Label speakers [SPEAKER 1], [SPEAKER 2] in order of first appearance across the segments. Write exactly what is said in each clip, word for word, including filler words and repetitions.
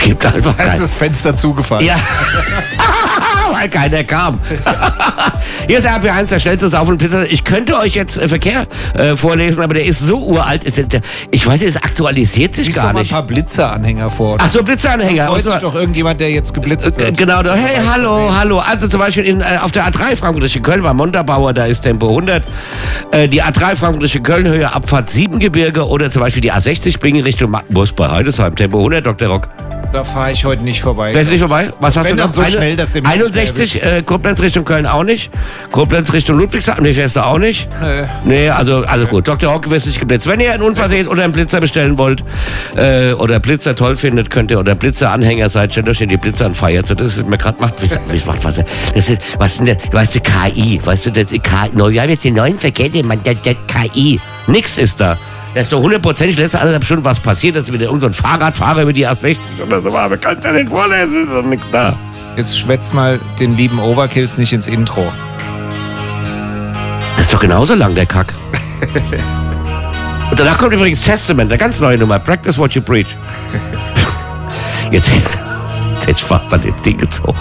[SPEAKER 1] gibt einfach
[SPEAKER 2] Da ist
[SPEAKER 1] kein...
[SPEAKER 2] das Fenster zugefallen.
[SPEAKER 1] Ja, weil keiner kam. Hier ist R B eins, der schnellste Sauf- und Pizza. Ich könnte euch jetzt äh, Verkehr äh, vorlesen, aber der ist so uralt. Ist der, ich weiß nicht, es aktualisiert sich
[SPEAKER 2] Lies
[SPEAKER 1] gar
[SPEAKER 2] doch mal
[SPEAKER 1] nicht.
[SPEAKER 2] ein paar Blitzeranhänger vor.
[SPEAKER 1] Ach so, Blitzeranhänger.
[SPEAKER 2] Freut
[SPEAKER 1] Und
[SPEAKER 2] sich
[SPEAKER 1] so-
[SPEAKER 2] doch irgendjemand, der jetzt geblitzt
[SPEAKER 1] Äh,
[SPEAKER 2] wird.
[SPEAKER 1] Genau, da, hey,
[SPEAKER 2] Weißt du
[SPEAKER 1] hallo,
[SPEAKER 2] wen?
[SPEAKER 1] hallo. Also zum Beispiel in, äh, auf der A drei Frankfurt-Köln war Montabaur, da ist Tempo hundert. Äh, die A drei Frankfurt-Köln, Höhe Abfahrt Siebengebirge oder zum Beispiel die A sechzig Bingen Richtung Mattenbus bei Heidesheim, Tempo hundert, Doktor Rock.
[SPEAKER 2] Da fahre ich heute nicht vorbei.
[SPEAKER 1] Wärst du nicht vorbei? Was hast
[SPEAKER 2] Wenn
[SPEAKER 1] du
[SPEAKER 2] dann
[SPEAKER 1] noch?
[SPEAKER 2] so schnell, dass der mich nicht mehr
[SPEAKER 1] einundsechzig, äh, Koblenz Richtung Köln auch nicht. Koblenz Richtung Ludwigshafen, nee, fährst du auch nicht.
[SPEAKER 2] Nö.
[SPEAKER 1] Nee, also, also gut. Doktor Rock wirst nicht geblitzt. Wenn ihr einen Unfall seht oder einen Blitzer bestellen wollt äh, oder Blitzer toll findet, könnt ihr oder Blitzer-Anhänger seid, stellt euch in die Blitzer anfeiert. So, das ist mir gerade macht. Ich macht was. Das ist, was denn der, weißt du, K I. Weißt du, das ist K I. No, wir haben jetzt die neuen Verkehrsmittel, man, das, das K I. Nix ist da. Da ist doch hundertprozentig letzte anderthalb Stunden was passiert, dass wieder irgendein so Fahrradfahrer über die A sechzig oder so war. Aber kannst ja nicht vorlesen, ist doch nichts da.
[SPEAKER 2] Jetzt schwätzt mal den lieben Overkills nicht ins Intro.
[SPEAKER 1] Das ist doch genauso lang, der Kack. Und danach kommt übrigens Testament, eine ganz neue Nummer. Practice what you preach. Jetzt, jetzt hätte ich fast an dem Ding gezogen.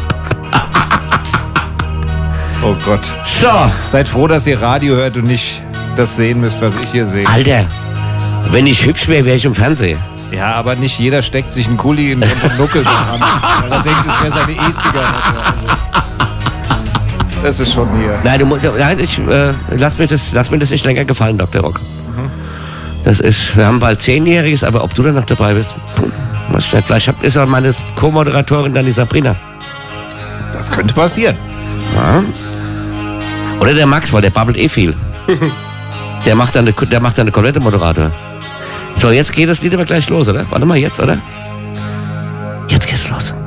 [SPEAKER 2] Oh Gott.
[SPEAKER 1] So,
[SPEAKER 2] Seid froh, dass ihr Radio hört und nicht das sehen müsst, was ich hier sehe.
[SPEAKER 1] Alter, wenn ich hübsch wäre, wäre ich im Fernsehen.
[SPEAKER 2] Ja, aber nicht jeder steckt sich einen Kuli in den Nuckel an, weil er denkt, es wäre seine E-Zigarette. Also, das ist schon hier.
[SPEAKER 1] Nein, du musst, nein, ich, äh, lass, mir das, lass mir das nicht länger gefallen, Doktor Rock. Das ist, wir haben bald Zehnjähriges, aber ob du dann noch dabei bist, hm, weiß ich nicht. Vielleicht ist auch meine Co-Moderatorin dann die Sabrina.
[SPEAKER 2] Das könnte passieren.
[SPEAKER 1] Ja. Oder der Max, weil der babbelt eh viel. Der macht dann eine, der macht dann eine komplette Moderator. So, jetzt geht das Lied aber gleich los, oder? Warte mal, jetzt, oder? Jetzt geht's los.